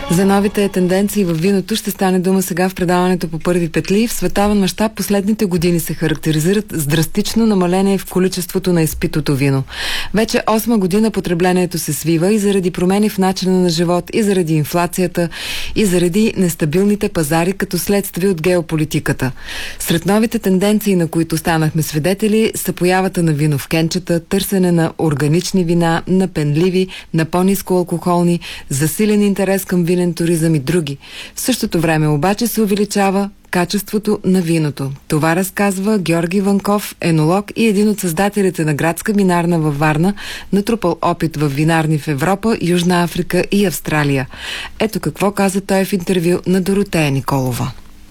За новите тенденции в виното ще стане дума сега в предаването по първи петли. В световен мащаб последните години се характеризират с драстично намаление в количеството на изпитото вино. Вече 8 година потреблението се свива и заради промени в начина на живот, и заради инфлацията, и заради нестабилните пазари като следствие от геополитиката. Сред новите тенденции, на които станахме свидетели, са появата на вино в кенчета, търсене на органични вина, на пенливи, на по-ниско алкохолни, засилен интерес към винен туризъм и други. В същото време обаче се увеличава качеството на виното. Това разказва Георги Ванков, енолог и един от създателите на градска винарна във Варна, натрупал опит в винарни в Европа, Южна Африка и Австралия. Ето какво каза той в интервю на Доротея Николова.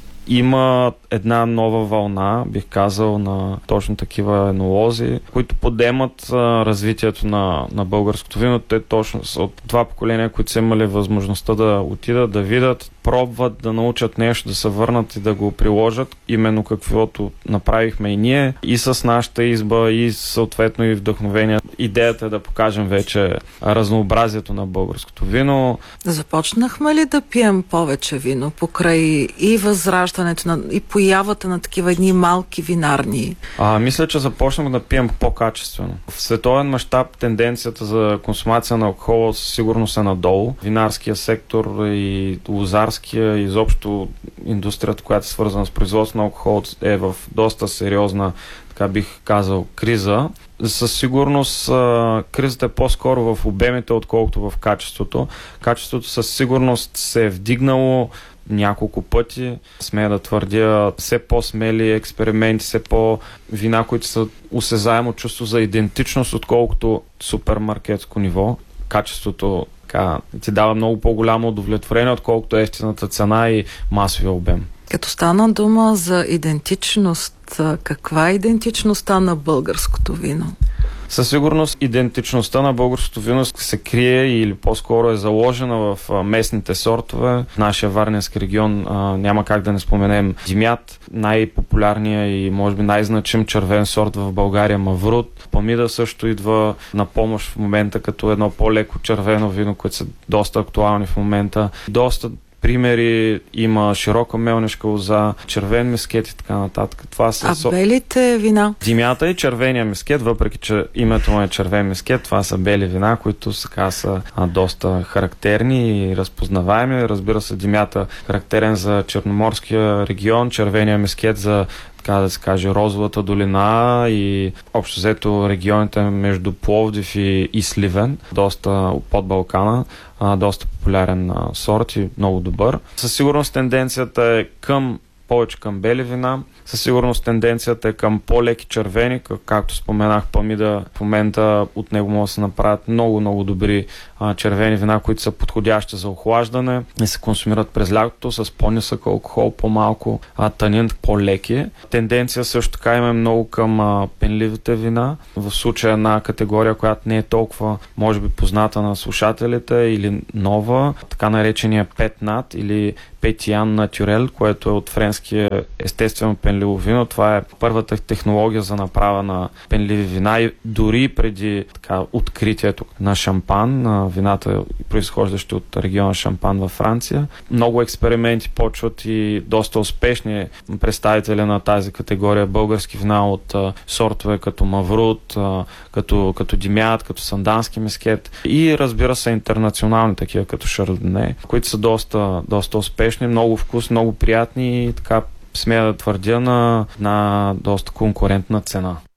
Има една нова вълна, бих казал, на точно такива енолози, които подемат развитието на българското вино. Те точно от това поколение, които са имали възможността да отидат, да видят, пробват, да научат нещо, да се върнат и да го приложат, именно каквото направихме и ние, и с нашата изба, и съответно и вдъхновение. Идеята е да покажем вече разнообразието на българското вино. Започнахме ли да пием повече вино покрай и възраждането и появата на такива едни малки винарни? Мисля, че започнах да пием по-качествено. В световен мащаб тенденцията за консумация на алкохол със сигурност е надолу. Винарския сектор и лозарския, изобщо индустрията, която е свързана с производство на алкохол, е в доста сериозна, така бих казал, криза. Със сигурност кризата е по-скоро в обемите, отколкото в качеството. Качеството със сигурност се е вдигнало няколко пъти. Смея да твърдя, все по-смели експерименти, все по-вина, които са осезаемо чувство за идентичност, отколкото супермаркетско ниво. Качеството ти дава много по-голямо удовлетворение, отколкото ефтината цена и масовия обем. Като стана дума за идентичност, каква е идентичността на българското вино? Със сигурност идентичността на българското вино се крие или по-скоро е заложена в местните сортове. В нашия Варненски регион няма как да не споменем Димят, най-популярният и може би най-значим червен сорт в България Маврут. Памида също идва на помощ в момента като едно по-леко червено вино, което са доста актуални в момента. Доста примери има широка мелнишка лоза, червен мескет и така нататък. Това са белите вина? Димята и червения мескет, въпреки че името му е червен мескет, това са бели вина, които са доста характерни и разпознаваеми. Разбира се, Димята характерен за Черноморския регион, червения мескет за, така да се каже, Розовата долина и общо взето регионите между Пловдив и Сливен, доста под Балкана, доста популярен сорт и много добър. Със сигурност тенденцията е повече към бели вина. Със сигурност тенденцията е към по-леки червени, както споменах, Памида. В момента от него могат да се направят много добри червени вина, които са подходящи за охлаждане и се консумират през лятото с по-нисък алкохол, по-малко танин, по-леки. Тенденция също така има много към пенливите вина. В случая една категория, която не е толкова, може би, позната на слушателите или нова, така наречения Петнат или Петиян Натюрел, което е от френския естествено пенливо вино. Това е първата технология за направа на пенливи вина и дори преди откритието на шампан, вината, произхождащи от региона Шампан във Франция. Много експерименти почват и доста успешни представители на тази категория български вина от сортове като Маврут, като Димят, като Сандански мескет и разбира се интернационални такива като Шардоне, които са доста успешни, много вкус, много приятни и така смея да твърдя на доста конкурентна цена.